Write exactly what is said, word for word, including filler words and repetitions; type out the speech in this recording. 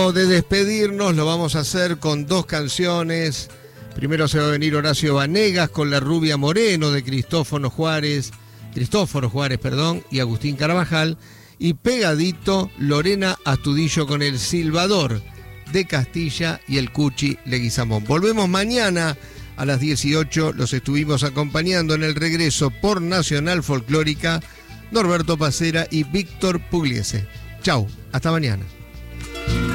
De despedirnos lo vamos a hacer con dos canciones. Primero se va a venir Horacio Vanegas con La Rubia Moreno de Cristóforo Juárez, Cristóforo Juárez, perdón, y Agustín Carvajal. Y pegadito Lorena Astudillo con El Silbador de Castilla y el Cuchi Leguizamón. Volvemos mañana a las dieciocho. Los estuvimos acompañando en el regreso por Nacional Folclórica Norberto Pacera y Víctor Pugliese. Chau, hasta mañana.